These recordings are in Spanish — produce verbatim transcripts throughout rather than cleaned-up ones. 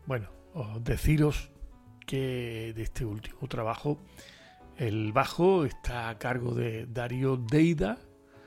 Bueno, os deciros que de este último trabajo el bajo está a cargo de Dario Deida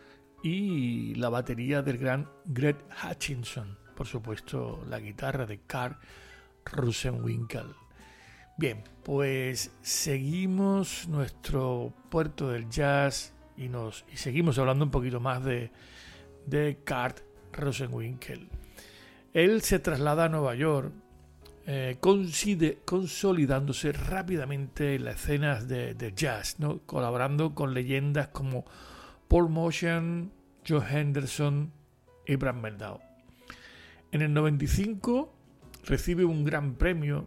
y la batería del gran Greg Hutchinson. Por supuesto, la guitarra de Karl Rosenwinkel. Bien, pues seguimos nuestro puerto del jazz y, nos, y seguimos hablando un poquito más de, de Karl Rosenwinkel. Él se traslada a Nueva York, eh, conside, consolidándose rápidamente en las escenas de, de jazz, ¿no? Colaborando con leyendas como Paul Motian, Joe Henderson y Brad Mehldau. En el noventa y cinco recibe un gran premio,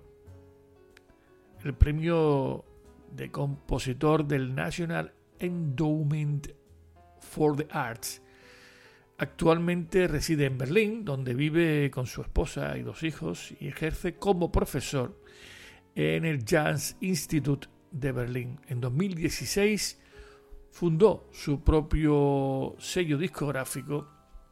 el premio de compositor del National Endowment for the Arts. Actualmente reside en Berlín, donde vive con su esposa y dos hijos y ejerce como profesor en el Jazz Institute de Berlín. En dos mil dieciséis fundó su propio sello discográfico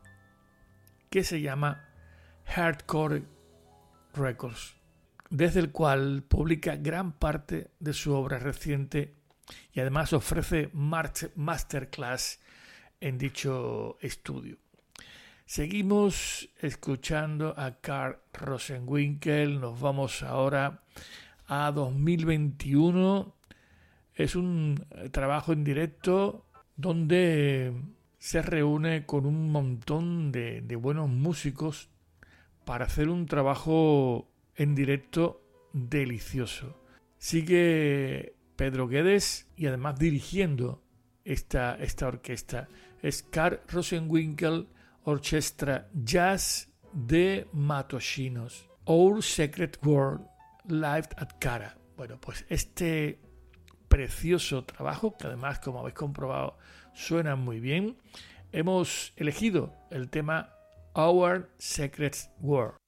que se llama Hardcore Records, desde el cual publica gran parte de su obra reciente y además ofrece masterclass en dicho estudio. Seguimos escuchando a Karl Rosenwinkel. Nos vamos ahora a dos mil veintiuno. Es un trabajo en directo donde se reúne con un montón de, de buenos músicos para hacer un trabajo en directo delicioso. Sigue Pedro Guedes y además dirigiendo esta, esta orquesta. Es Karl Rosenwinkel Orchestra Jazz de Matosinhos. Our Secret World Live at Cara. Bueno, pues este precioso trabajo, que además, como habéis comprobado, suena muy bien. Hemos elegido el tema Our Secret World.